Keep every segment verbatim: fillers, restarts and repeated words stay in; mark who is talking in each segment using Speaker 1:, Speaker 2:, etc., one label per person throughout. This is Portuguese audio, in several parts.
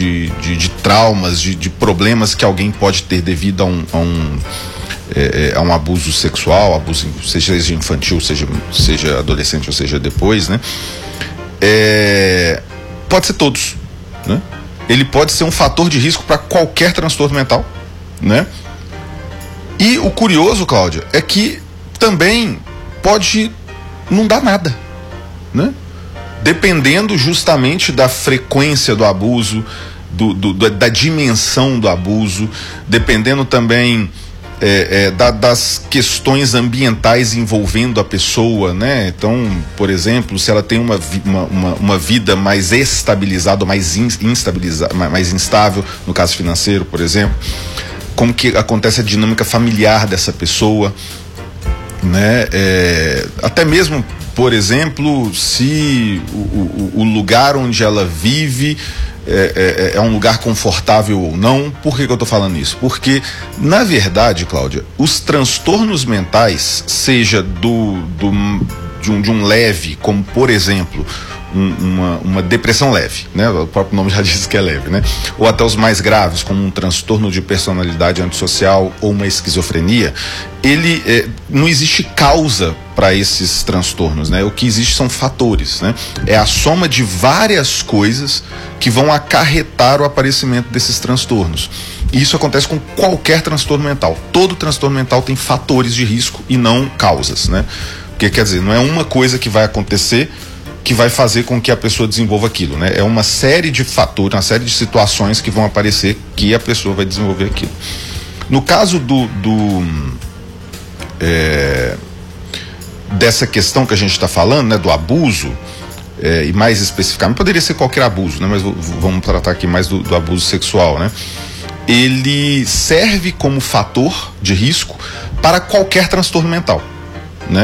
Speaker 1: de, de, de traumas, de, de problemas que alguém pode ter devido a um, a um, é, a um abuso sexual, abuso, seja infantil, seja, seja adolescente ou seja depois, né? É, pode ser todos, né? Ele pode ser um fator de risco para qualquer transtorno mental, né? E o curioso, Cláudia, é que também pode não dar nada, né? Dependendo justamente da frequência do abuso, do, do, da dimensão do abuso, dependendo também é, é, da, das questões ambientais envolvendo a pessoa, né? Então, por exemplo, se ela tem uma, uma, uma, uma vida mais estabilizada, mais instabilizada, mais instável, no caso financeiro, por exemplo, como que acontece a dinâmica familiar dessa pessoa, né? É, até mesmo, por exemplo, se o, o, o lugar onde ela vive é, é, é um lugar confortável ou não. Por que que eu estou falando isso? Porque, na verdade, Cláudia, os transtornos mentais, seja do, do, de, um, de um leve, como por exemplo um, uma, uma depressão leve, né? O próprio nome já diz que é leve, né? Ou até os mais graves, como um transtorno de personalidade antissocial ou uma esquizofrenia, ele é, não existe causa para esses transtornos, né? O que existe são fatores, né? É a soma de várias coisas que vão acarretar o aparecimento desses transtornos. E isso acontece com qualquer transtorno mental. Todo transtorno mental tem fatores de risco e não causas, né? Porque, quer dizer, não é uma coisa que vai acontecer que vai fazer com que a pessoa desenvolva aquilo, né? É uma série de fatores, uma série de situações que vão aparecer que a pessoa vai desenvolver aquilo. No caso do, do é, dessa questão que a gente está falando, né, do abuso, é, e mais especificamente, poderia ser qualquer abuso, né, mas vamos tratar aqui mais do, do abuso sexual, né? Ele serve como fator de risco para qualquer transtorno mental, né?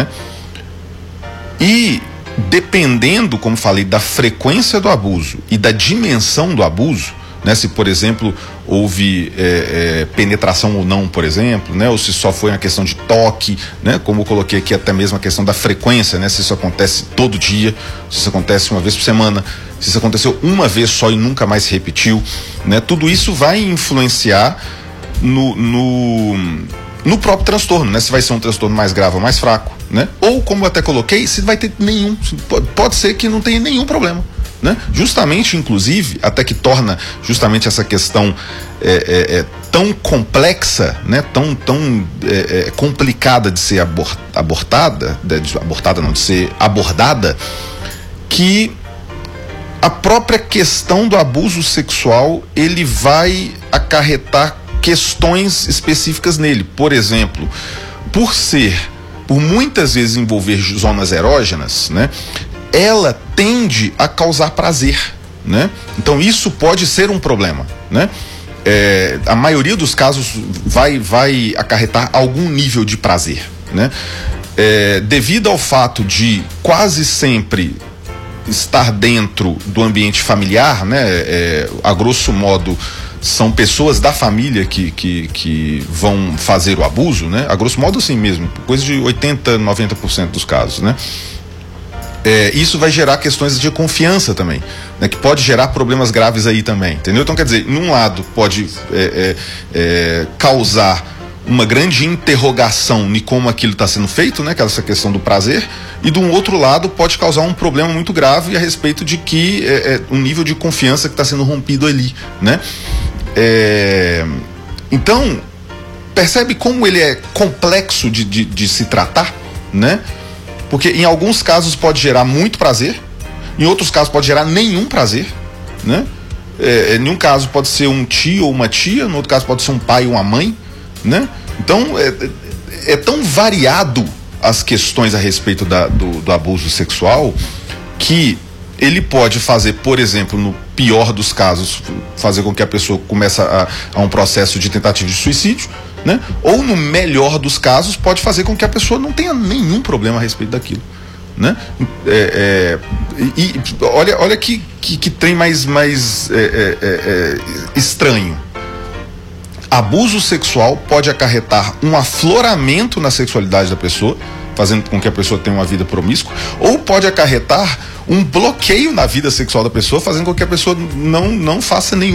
Speaker 1: E dependendo, como falei, da frequência do abuso e da dimensão do abuso, né, se por exemplo houve é, é, penetração ou não, por exemplo, né, ou se só foi uma questão de toque, né, como eu coloquei aqui até mesmo a questão da frequência, né, se isso acontece todo dia, se isso acontece uma vez por semana, se isso aconteceu uma vez só e nunca mais se repetiu, né, tudo isso vai influenciar no, no, no próprio transtorno, né, se vai ser um transtorno mais grave ou mais fraco, né, ou como eu até coloquei, se vai ter nenhum, pode, pode ser que não tenha nenhum problema, né? Justamente, inclusive, até que torna justamente essa questão é, é, é, tão complexa, né? tão, tão é, é, complicada de ser abort, abortada, de, de, abortada não, de ser abordada, que a própria questão do abuso sexual, ele vai acarretar questões específicas nele. Por exemplo, por ser, por muitas vezes envolver zonas erógenas, né? Ela tende a causar prazer, né? Então isso pode ser um problema, né? É, a maioria dos casos vai, vai acarretar algum nível de prazer, né? É, devido ao fato de quase sempre estar dentro do ambiente familiar, né? É, a grosso modo são pessoas da família que, que, que vão fazer o abuso, né? A grosso modo assim mesmo, coisa de oitenta, noventa por cento dos casos, né? É, isso vai gerar questões de confiança também, né, que pode gerar problemas graves aí também, entendeu? Então, quer dizer, num lado pode é, é, é, causar uma grande interrogação em como aquilo está sendo feito, né, que é essa questão do prazer, e de um outro lado pode causar um problema muito grave a respeito de que é, é um nível de confiança que está sendo rompido ali, né? É, então, percebe como ele é complexo de, de, de se tratar, né? Porque em alguns casos pode gerar muito prazer, em outros casos pode gerar nenhum prazer, né? É, em um caso pode ser um tio ou uma tia, no outro caso pode ser um pai ou uma mãe, né? Então é, é tão variado as questões a respeito da, do, do abuso sexual, que ele pode fazer, por exemplo, no pior dos casos, fazer com que a pessoa comece a, a um processo de tentativa de suicídio, né? Ou no melhor dos casos pode fazer com que a pessoa não tenha nenhum problema a respeito daquilo, né? É, é, e olha, olha que, que, que trem mais, mais é, é, é, estranho. Abuso sexual pode acarretar um afloramento na sexualidade da pessoa, fazendo com que a pessoa tenha uma vida promíscua, ou pode acarretar um bloqueio na vida sexual da pessoa, fazendo com que a pessoa não, não faça nenhum